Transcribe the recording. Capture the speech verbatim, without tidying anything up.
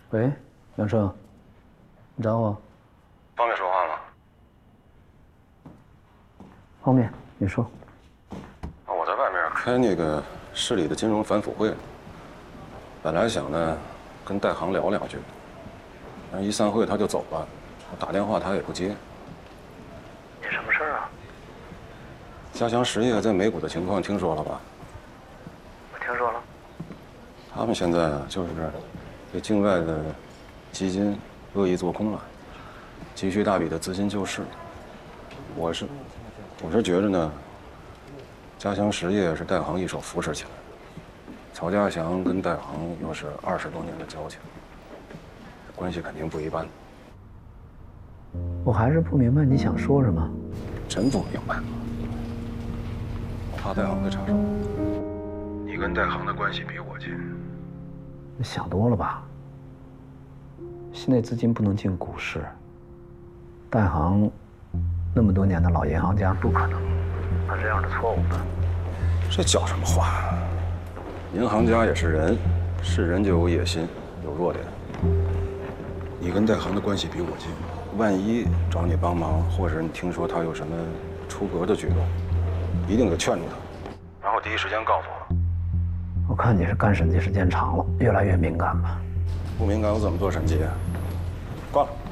喂，杨胜，你找我？ 方便说话吗？ 方便，你说。 啊，我在外面开那个市里的金融反腐会，本来想呢跟代行聊两句，但是一散会他就走了，我打电话他也不接。 你什么事儿啊？ 嘉祥实业在美股的情况听说了吧？ 我听说了。 他们现在啊，就是被境外的基金恶意做空了，急需大笔的资金救市。我是，我是觉着呢，嘉祥实业是代行一手扶持起来的，曹家祥跟代行又是二十多年的交情，关系肯定不一般。 我还是不明白你想说什么。 真不明白，我怕代行会插手。你跟代行的关系比我近。 你想多了吧？现在资金不能进股市，代行那么多年的老银行家，不可能犯这样的错误的。 这叫什么话？银行家也是人，是人就有野心，有弱点。你跟代行的关系比我近，万一找你帮忙，或者你听说他有什么出格的举动，一定得劝住他，然后第一时间告诉我。 我看你是干审计时间长了，越来越敏感吧？ 不敏感我怎么做审计啊？挂了。